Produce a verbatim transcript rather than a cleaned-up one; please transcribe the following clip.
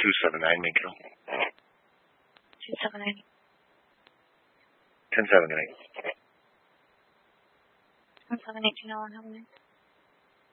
two seven nine, Minko. two seven nine. ten seven eight. ten seven eight, two nine one, how many?